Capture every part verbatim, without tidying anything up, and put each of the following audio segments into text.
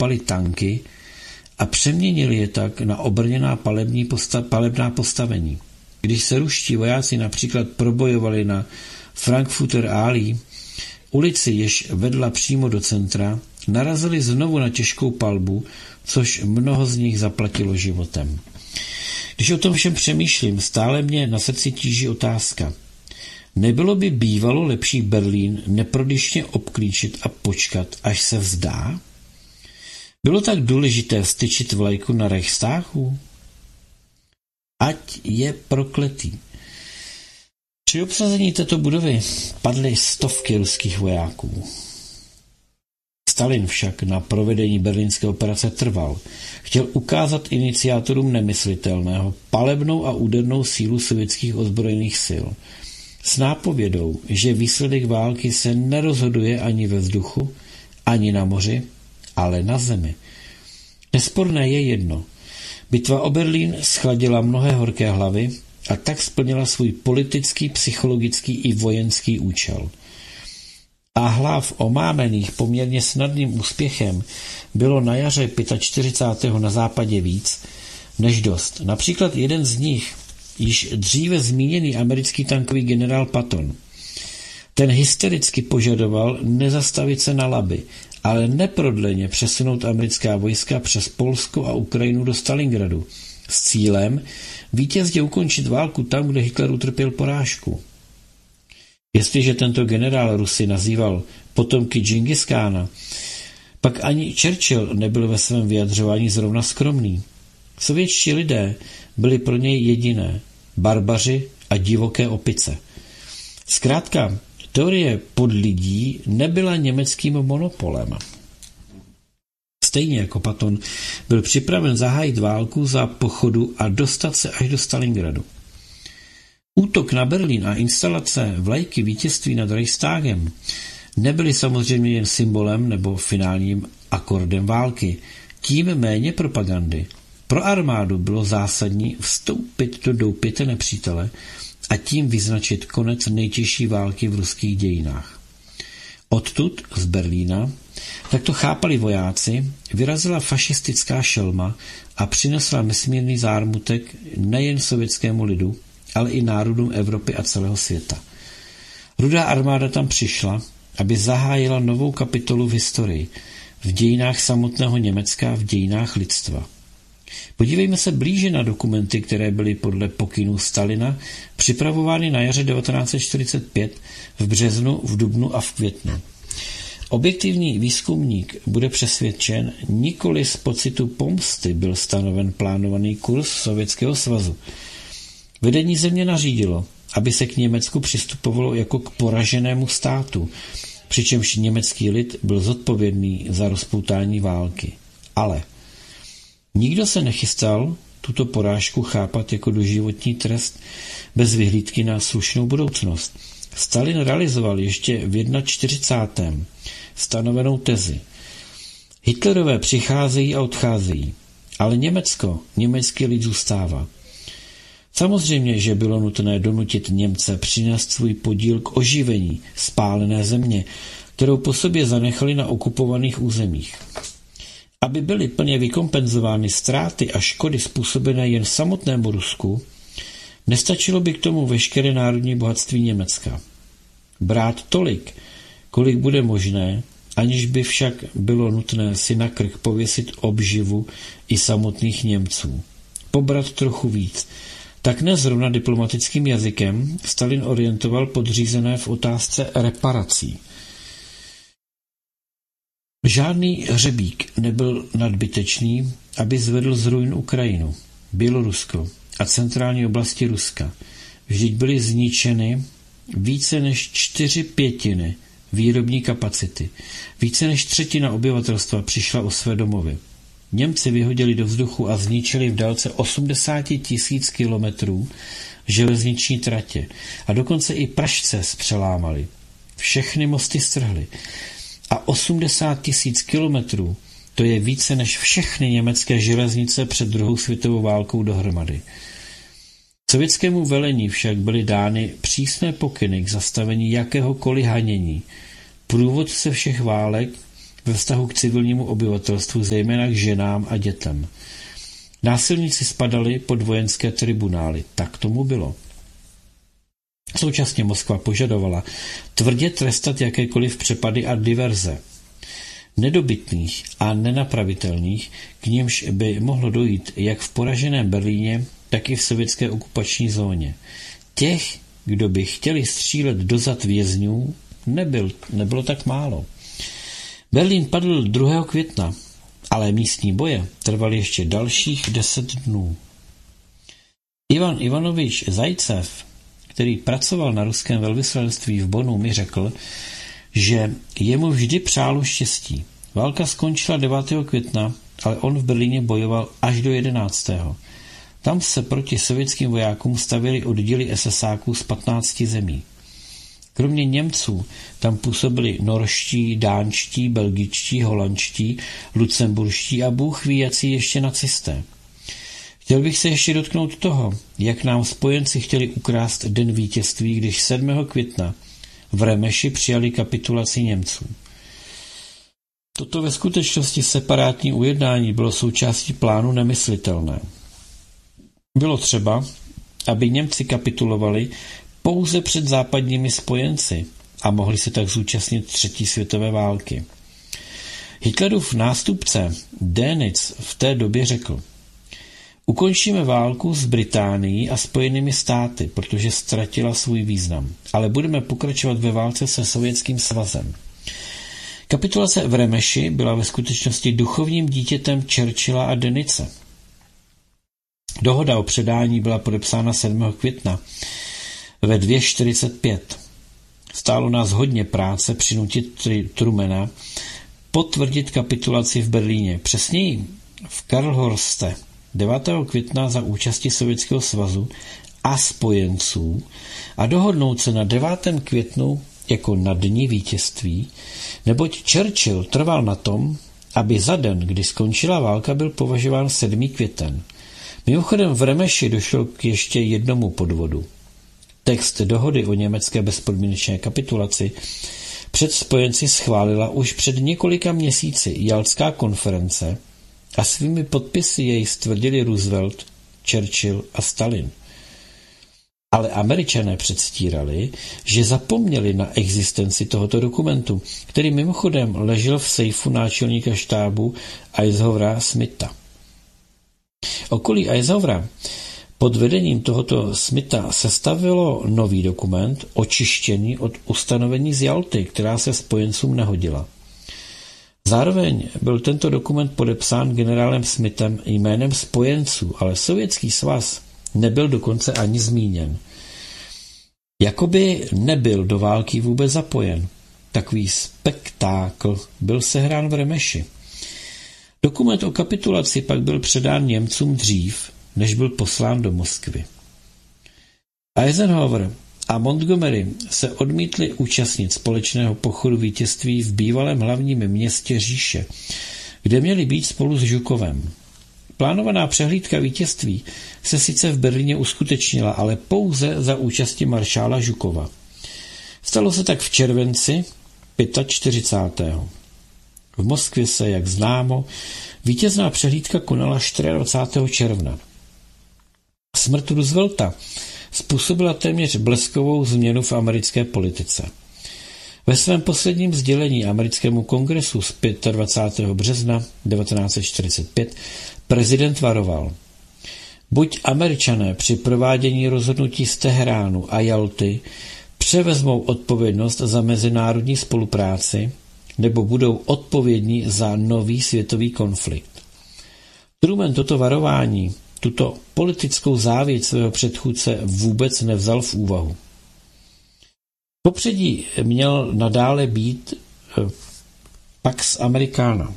vykopali tanky a přeměnili je tak na obrněná palební posta- palebná postavení. Když se ruští vojáci například probojovali na Frankfurter Allee, ulici, jež vedla přímo do centra, narazili znovu na těžkou palbu, což mnoho z nich zaplatilo životem. Když o tom všem přemýšlím, stále mě na srdci tíží otázka. Nebylo by bývalo lepší Berlín neprodyšně obklíčit a počkat, až se vzdá? Bylo tak důležité vztyčit vlajku na Reichstagu? Ať je prokletý. Při obsazení této budovy padly stovky ruských vojáků. Stalin však na provedení berlínské operace trval. Chtěl ukázat iniciátorům nemyslitelného palebnou a údernou sílu sovětských ozbrojených sil. S nápovědou, že výsledek války se nerozhoduje ani ve vzduchu, ani na moři, ale na zemi. Nesporné je jedno. Bitva o Berlín schladila mnohé horké hlavy a tak splnila svůj politický, psychologický i vojenský účel. A hlav omámených poměrně snadným úspěchem bylo na jaře čtyřicátého pátého na západě víc než dost. Například jeden z nich, již dříve zmíněný americký tankový generál Patton. Ten hystericky požadoval nezastavit se na Labi, ale neprodleně přesunout americká vojska přes Polsko a Ukrajinu do Stalingradu s cílem vítězně ukončit válku tam, kde Hitler utrpěl porážku. Jestliže tento generál Rusy nazýval potomky Džingiskána, pak ani Churchill nebyl ve svém vyjadřování zrovna skromný. Sovětští lidé byli pro něj jediné, barbaři a divoké opice. Zkrátka, teorie podlidí nebyla německým monopolem. Stejně jako Patton byl připraven zahájit válku za pochodu a dostat se až do Stalingradu. Útok na Berlín a instalace vlajky vítězství nad Reichstagem nebyly samozřejmě jen symbolem nebo finálním akordem války, tím méně propagandy. Pro armádu bylo zásadní vstoupit do doupěte nepřítele a tím vyznačit konec nejtěžší války v ruských dějinách. Odtud, z Berlína, tak to chápali vojáci, vyrazila fašistická šelma a přinesla nesmírný zármutek nejen sovětskému lidu, ale i národům Evropy a celého světa. Rudá armáda tam přišla, aby zahájila novou kapitolu v historii, v dějinách samotného Německa, v dějinách lidstva. Podívejme se blíže na dokumenty, které byly podle pokynů Stalina připravovány na jaře devatenáct set čtyřicet pět, v březnu, v dubnu a v květnu. Objektivní výzkumník bude přesvědčen, nikoli z pocitu pomsty byl stanoven plánovaný kurz Sovětského svazu. Vedení země nařídilo, aby se k Německu přistupovalo jako k poraženému státu, přičemž německý lid byl zodpovědný za rozpoutání války. Ale nikdo se nechystal tuto porážku chápat jako doživotní trest bez vyhlídky na slušnou budoucnost. Stalin realizoval ještě v čtyřicátém prvním stanovenou tezi. Hitlerové přicházejí a odcházejí, ale Německo, německý lid zůstává. Samozřejmě, že bylo nutné donutit Němce přinést svůj podíl k oživení spálené země, kterou po sobě zanechali na okupovaných územích. Aby byly plně vykompenzovány ztráty a škody způsobené jen samotnému Rusku, nestačilo by k tomu veškeré národní bohatství Německa. Brát tolik, kolik bude možné, aniž by však bylo nutné si na krk pověsit obživu i samotných Němců. Pobrat trochu víc. Tak nezrovna diplomatickým jazykem Stalin orientoval podřízené v otázce reparací. Žádný hřebík nebyl nadbytečný, aby zvedl z ruin Ukrajinu, Bělorusko a centrální oblasti Ruska. Vždyť byly zničeny více než čtyři pětiny výrobní kapacity. Více než třetina obyvatelstva přišla o své domovy. Němci vyhodili do vzduchu a zničili v délce osmdesát tisíc kilometrů železniční tratě a dokonce i pražce zpřelámali. Všechny mosty strhli. A osmdesát tisíc kilometrů, to je více než všechny německé železnice před druhou světovou válkou dohromady. Sovětskému velení však byly dány přísné pokyny k zastavení jakéhokoliv hanění. Průvodce všech válek ve vztahu k civilnímu obyvatelstvu, zejména k ženám a dětem. Násilníci spadali pod vojenské tribunály. Tak tomu bylo. Současně Moskva požadovala tvrdě trestat jakékoliv přepady a diverze. Nedobytných a nenapravitelných, k nimž by mohlo dojít jak v poraženém Berlíně, tak i v sovětské okupační zóně. Těch, kdo by chtěli střílet dozad vězňů, nebyl, nebylo tak málo. Berlín padl druhého května, ale místní boje trvaly ještě dalších deset dnů. Ivan Ivanovič Zajcev, který pracoval na ruském velvyslanectví v Bonnu, mi řekl, že jemu vždy přálo štěstí. Válka skončila devátého května, ale on v Berlíně bojoval až do jedenáctého Tam se proti sovětským vojákům stavěly oddíly esesáků z patnácti zemí. Kromě Němců tam působili norští, dánští, belgičtí, holandští, lucemburští a bůh ví, jací ještě nacisté. Chtěl bych se ještě dotknout toho, jak nám spojenci chtěli ukrást den vítězství, když sedmého května v Remeši přijali kapitulaci Němců. Toto ve skutečnosti separátní ujednání bylo součástí plánu nemyslitelné. Bylo třeba, aby Němci kapitulovali pouze před západními spojenci a mohli se tak zúčastnit třetí světové války. Hitlerův nástupce Dönitz v té době řekl: ukončíme válku s Británií a Spojenými státy, protože ztratila svůj význam, ale budeme pokračovat ve válce se Sovětským svazem. Kapitulace v Remeši byla ve skutečnosti duchovním dítětem Churchilla a Dönitze. Dohoda o předání byla podepsána sedmého května ve dvě čtyřicet pět. Stálo nás hodně práce přinutit Trumana potvrdit kapitulaci v Berlíně. Přesněji v Karlhorste devátého května za účasti Sovětského svazu a spojenců a dohodnout se na devátém květnu jako na dni vítězství, neboť Churchill trval na tom, aby za den, kdy skončila válka, byl považován sedmý květen. Mimochodem v Remeši došlo k ještě jednomu podvodu. Text dohody o německé bezpodmínečné kapitulaci před spojenci schválila už před několika měsíci Jaltská konference a svými podpisy jej stvrdili Roosevelt, Churchill a Stalin. Ale Američané předstírali, že zapomněli na existenci tohoto dokumentu, který mimochodem ležel v sejfu náčelníka štábu Eisenhowera Smitha. Okolí Eisenhowera pod vedením tohoto Smitha sestavilo nový dokument očištěný od ustanovení z Jalty, která se spojencům nehodila. Zároveň byl tento dokument podepsán generálem Smithem jménem spojenců, ale Sovětský svaz nebyl dokonce ani zmíněn. Jakoby nebyl do války vůbec zapojen. Takový spektákl byl sehrán v Remeši. Dokument o kapitulaci pak byl předán Němcům dřív, než byl poslán do Moskvy. Eisenhower a Montgomery se odmítli účastnit společného pochodu vítězství v bývalém hlavním městě říše, kde měli být spolu s Žukovem. Plánovaná přehlídka vítězství se sice v Berlíně uskutečnila, ale pouze za účasti maršála Žukova. Stalo se tak v červenci čtyřicátého pátého V Moskvě se, jak známo, vítězná přehlídka konala dvacátého čtvrtého června. Smrt Roosevelta způsobila téměř bleskovou změnu v americké politice. Ve svém posledním sdělení americkému kongresu z dvacátého pátého března devatenáct set čtyřicet pět prezident varoval: buď Američané při provádění rozhodnutí z Teheránu a Jalty převezmou odpovědnost za mezinárodní spolupráci, nebo budou odpovědní za nový světový konflikt. Truman toto varování, tuto politickou závěť svého předchůdce vůbec nevzal v úvahu. V popředí měl nadále být Pax Americana.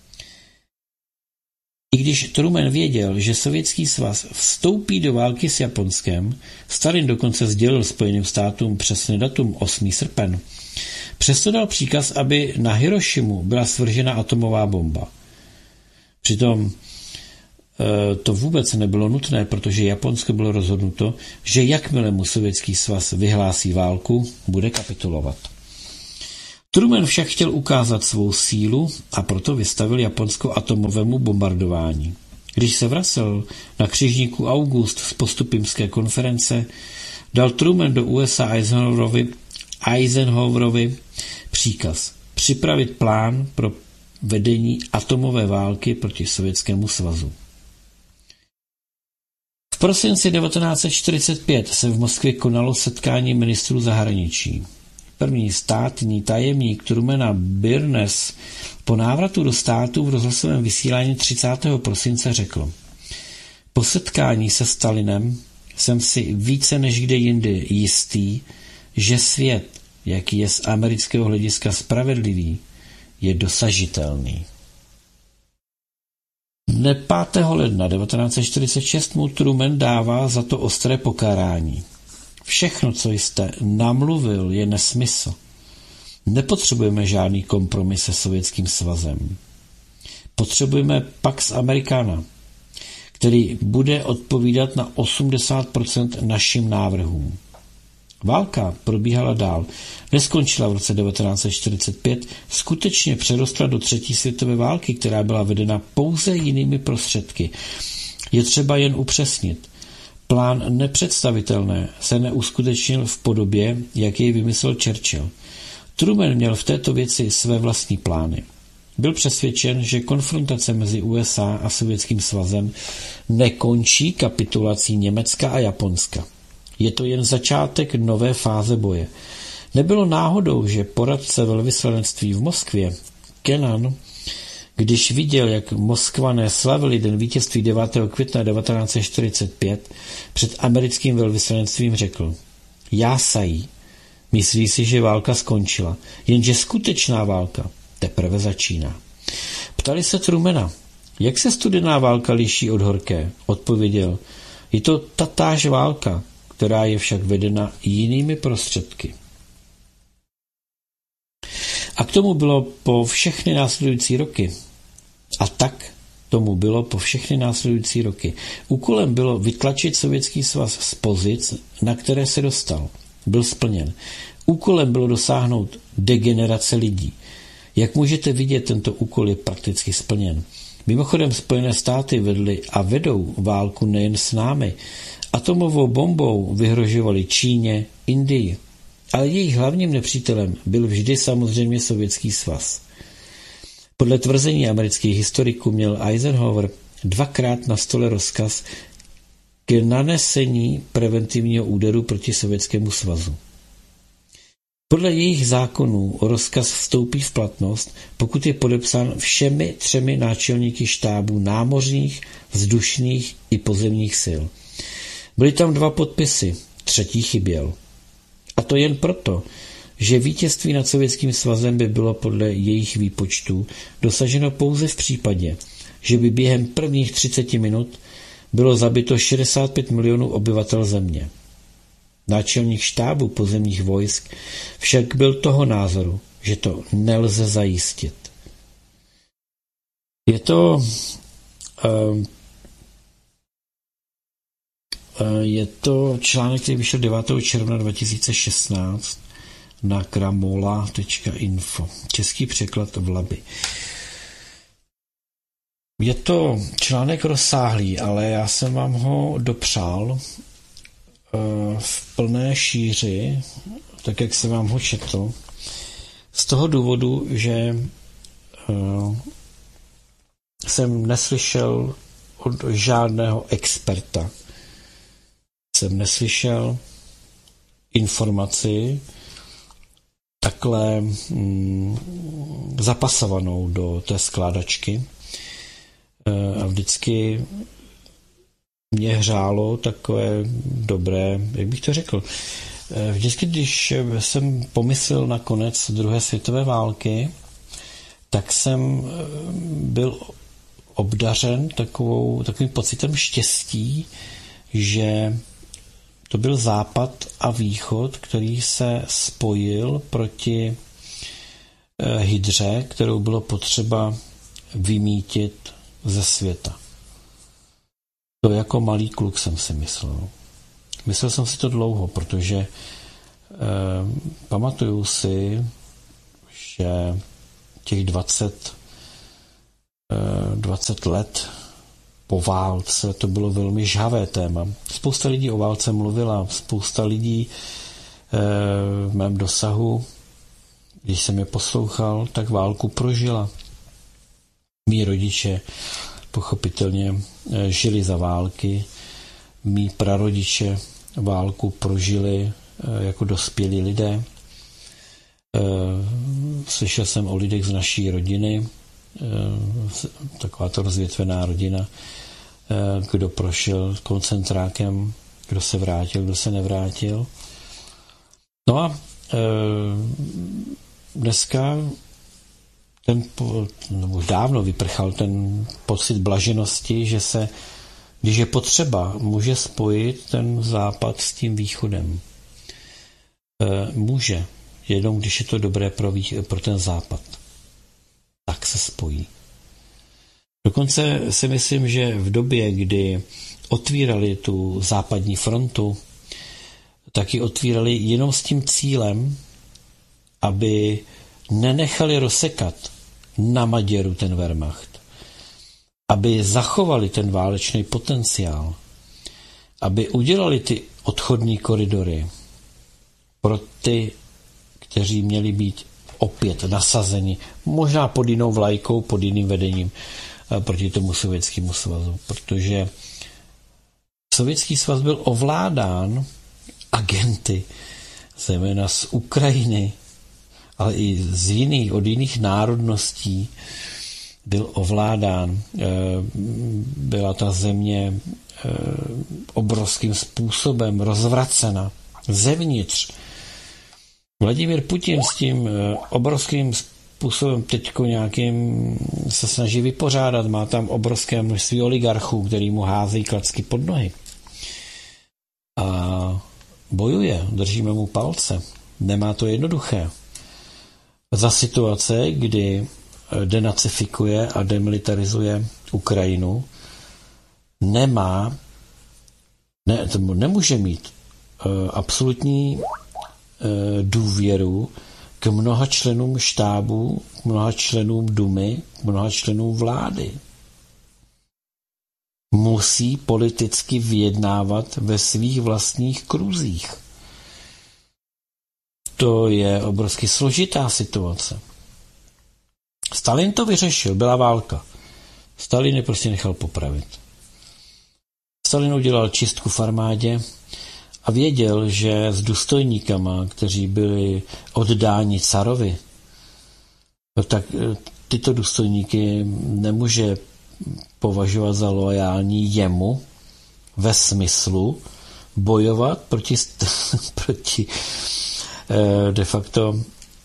I když Truman věděl, že Sovětský svaz vstoupí do války s Japonskem, Stalin dokonce sdělil Spojeným státům přesné datum osmého srpna, přesto dal příkaz, aby na Hirošimu byla svržena atomová bomba. Přitom to vůbec nebylo nutné, protože Japonsko bylo rozhodnuto, že jakmile mu Sovětský svaz vyhlásí válku, bude kapitulovat. Truman však chtěl ukázat svou sílu a proto vystavil Japonsko atomovému bombardování. Když se vracel na křižníku August z postupimské konference, dal Truman do U S A Eisenhowerovi, Eisenhowerovi příkaz připravit plán pro vedení atomové války proti Sovětskému svazu. V prosinci devatenáct set čtyřicet pět se v Moskvě konalo setkání ministrů zahraničí. První státní tajemník Trumana Byrnes po návratu do státu v rozhlasovém vysílání třicátého prosince řekl: Po setkání se Stalinem jsem si více než kde jindy jistý, že svět, jaký je z amerického hlediska spravedlivý, je dosažitelný. Dne pátého ledna devatenáct set čtyřicet šest mu Truman dává za to ostré pokárání. Všechno, co jste namluvil, je nesmysl. Nepotřebujeme žádný kompromis se Sovětským svazem. Potřebujeme Pax Americana, který bude odpovídat na osmdesát procent našim návrhům. Válka probíhala dál. Neskončila v roce devatenáct set čtyřicet pět, skutečně přerostla do třetí světové války, která byla vedena pouze jinými prostředky. Je třeba jen upřesnit. Plán nepředstavitelné se neuskutečnil v podobě, jak jej vymyslel Churchill. Truman měl v této věci své vlastní plány. Byl přesvědčen, že konfrontace mezi U S A a Sovětským svazem nekončí kapitulací Německa a Japonska. Je to jen začátek nové fáze boje. Nebylo náhodou, že poradce velvyslanectví v Moskvě, Kennan, když viděl, jak Moskvané slavili den vítězství devátého května devatenáct set čtyřicet pět, před americkým velvyslanectvím řekl: Jásají, myslí si, že válka skončila, jenže skutečná válka teprve začíná. Ptali se Trumana, jak se studená válka liší od horké. Odpověděl: je to tatáž válka, která je však vedena jinými prostředky. A k tomu bylo po všechny následující roky. A tak tomu bylo po všechny následující roky. Úkolem bylo vytlačit Sovětský svaz z pozic, na které se dostal. Byl splněn. Úkolem bylo dosáhnout degenerace lidí. Jak můžete vidět, tento úkol je prakticky splněn. Mimochodem Spojené státy vedly a vedou válku nejen s námi. Atomovou bombou vyhrožovali Číně, Indii. Ale jejich hlavním nepřítelem byl vždy samozřejmě Sovětský svaz. Podle tvrzení amerických historiků měl Eisenhower dvakrát na stole rozkaz k nanesení preventivního úderu proti Sovětskému svazu. Podle jejich zákonů rozkaz vstoupí v platnost, pokud je podepsán všemi třemi náčelníky štábů námořních, vzdušných i pozemních sil. Byly tam dva podpisy, třetí chyběl. A to jen proto, že vítězství nad Sovětským svazem by bylo podle jejich výpočtů dosaženo pouze v případě, že by během prvních třiceti minut bylo zabito šedesát pět milionů obyvatel země. Náčelník štábu pozemních vojsk však byl toho názoru, že to nelze zajistit. Je to uh, je to článek, který vyšel devátého června dva tisíce šestnáct na kramola tečka info. Český překlad v Labi. Je to článek rozsáhlý, ale já jsem vám ho dopřál v plné šíři, tak jak jsem vám ho četl, z toho důvodu, že jsem neslyšel od žádného experta, jsem neslyšel informaci takhle mm, zapasovanou do té skládačky a vždycky mě hřálo takové dobré, jak bych to řekl, vždycky, když jsem pomyslel na konec druhé světové války, tak jsem byl obdařen takovou, takovým pocitem štěstí, že to byl západ a východ, který se spojil proti hydře, kterou bylo potřeba vymítit ze světa. To jako malý kluk jsem si myslel. Myslel jsem si to dlouho, protože eh, pamatuju si, že těch dvacet, dvacet let po válce to bylo velmi žhavé téma. Spousta lidí o válce mluvila, spousta lidí v mém dosahu, když jsem je poslouchal, tak válku prožila. Mí rodiče pochopitelně žili za války, mí prarodiče válku prožili jako dospělí lidé. Slyšel jsem o lidech z naší rodiny, taková to rozvětvená rodina, kdo prošel koncentrákem, kdo se vrátil, kdo se nevrátil. No a dneska ten, no už dávno vyprchal ten pocit blaženosti, že se, když je potřeba, může spojit ten západ s tím východem. Může, jenom když je to dobré pro, vý, pro ten západ. Tak se spojí. Dokonce si myslím, že v době, kdy otvírali tu západní frontu, tak ji otvírali jenom s tím cílem, aby nenechali rozsekat na Maďaru ten Wehrmacht, aby zachovali ten válečný potenciál, aby udělali ty odchodní koridory pro ty, kteří měli být opět nasazeni, možná pod jinou vlajkou, pod jiným vedením proti tomu Sovětskému svazu, protože Sovětský svaz byl ovládán agenty, zejména z Ukrajiny, ale i z jiných, od jiných národností byl ovládán. Byla ta země obrovským způsobem rozvracena zevnitř. Vladimír Putin s tím obrovským způsobem teďko nějakým se snaží vypořádat. Má tam obrovské množství oligarchů, který mu házejí klacky pod nohy. A bojuje, držíme mu palce. Nemá to jednoduché. Za situace, kdy denacifikuje a demilitarizuje Ukrajinu, nemá, ne, nemůže mít uh, absolutní uh, důvěru k mnoha členům štábu, k mnoha členům Dumy, k mnoha členům vlády. Musí politicky vyjednávat ve svých vlastních kruzích. To je obrovsky složitá situace. Stalin to vyřešil, byla válka. Stalin je prostě nechal popravit. Stalin udělal čistku v armádě a věděl, že s důstojníkama, kteří byli oddáni carovi, tak tyto důstojníky nemůže považovat za loajální jemu ve smyslu bojovat proti, proti de facto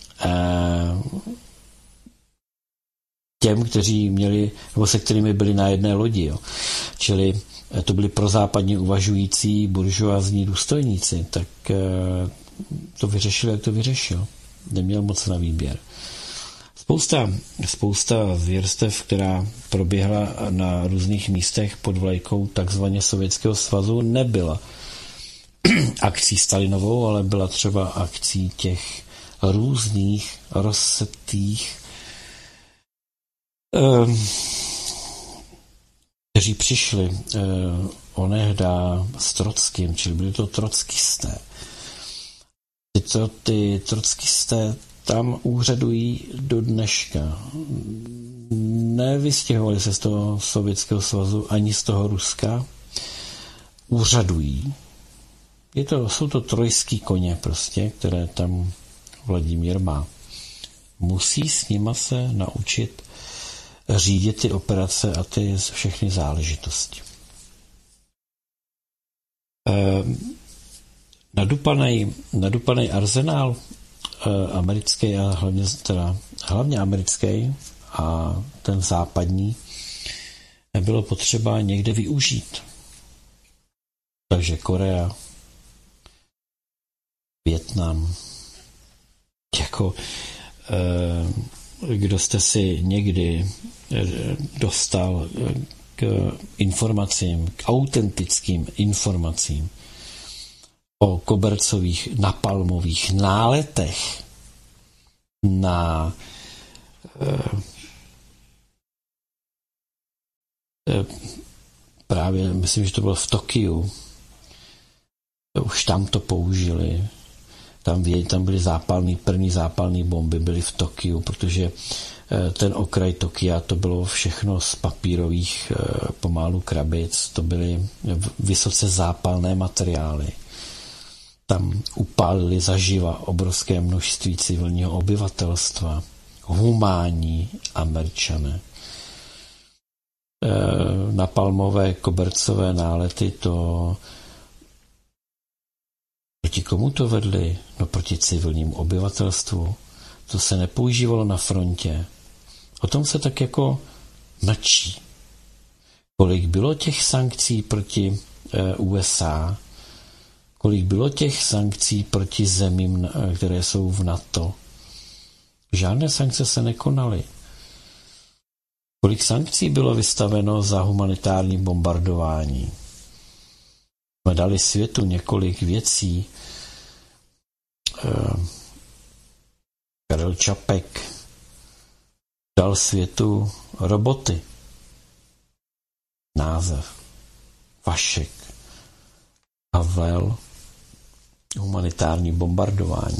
těm, kteří měli, nebo se kterými byli na jedné lodi. Jo. Čili to byli prozápadně uvažující buržoázní důstojníci, tak to vyřešil, jak to vyřešil. Neměl moc na výběr. Spousta, spousta zvěrstev, která proběhla na různých místech pod vlajkou takzvaně Sovětského svazu, nebyla akcí Stalinovou, ale byla třeba akcí těch různých rozsetých, eh, kteří přišli eh, onehda s Trockým, čili byli to trockisté. Tyto ty trockisté tam úřadují do dneška. Nevystěhovali se z toho Sovětského svazu ani z toho Ruska. Úřadují. Je to, jsou to trojský koně prostě, které tam Vladimír má. Musí s nima se naučit řídit ty operace a ty všechny záležitosti. Nadupaný, nadupaný arzenál americký a hlavně, teda, hlavně americký a ten západní bylo potřeba někde využít. Takže Korea, Vietnam, jako kdo jste si někdy dostal k informacím, k autentickým informacím o kobercových napalmových náletech na právě, myslím, že to bylo v Tokiu, už tam to použili, tam, tam byly zápalný, první zápalné bomby byly v Tokiu, protože ten okraj Tokia, to bylo všechno z papírových pomálu krabic, to byly vysoce zápalné materiály. Tam upálili zaživa obrovské množství civilního obyvatelstva, humánní Američané. Napalmové kobercové nálety, to proti komu to vedli? No proti civilnímu obyvatelstvu. To se nepoužívalo na frontě. O tom se tak jako mlčí. Kolik bylo těch sankcí proti U S A? Kolik bylo těch sankcí proti zemím, které jsou v NATO? Žádné sankce se nekonaly. Kolik sankcí bylo vystaveno za humanitární bombardování? Jsme dali světu několik věcí. Karel Čapek dal světu roboty. Název. Vašek. Havel. Humanitární bombardování.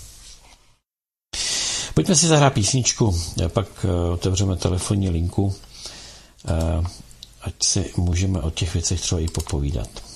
Pojďme si zahrát písničku, pak otevřeme telefonní linku, ať si můžeme o těch věcech třeba i popovídat.